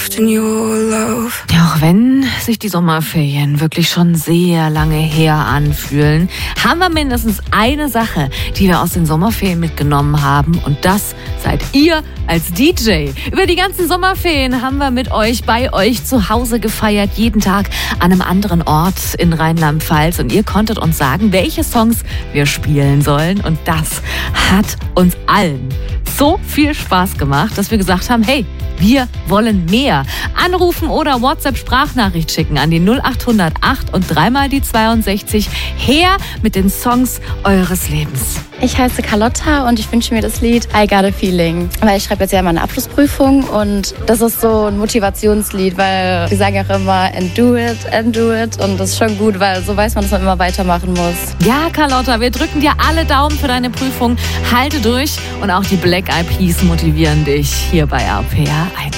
soft in your love. Ja, auch wenn sich die Sommerferien wirklich schon sehr lange her anfühlen, haben wir mindestens eine Sache, die wir aus den Sommerferien mitgenommen haben. Und das seid ihr als DJ. Über die ganzen Sommerferien haben wir mit euch, bei euch zu Hause gefeiert, jeden Tag an einem anderen Ort in Rheinland-Pfalz. Und ihr konntet uns sagen, welche Songs wir spielen sollen. Und das hat uns allen so viel Spaß gemacht, dass wir gesagt haben, hey, wir wollen mehr. Anrufen oder WhatsApp-Sprachnachricht schicken an die 0800 8 und 3 mal die 62. Her mit den Songs eures Lebens. Ich heiße Carlotta und ich wünsche mir das Lied I Got a Feeling. Weil ich schreibe jetzt ja meine Abschlussprüfung und das ist so ein Motivationslied, weil wir sagen auch immer and do it. Und das ist schon gut, weil so weiß man, dass man immer weitermachen muss. Ja, Carlotta, wir drücken dir alle Daumen für deine Prüfung. Halte durch und auch die Black Eyed Peas motivieren dich hier bei RPR 1.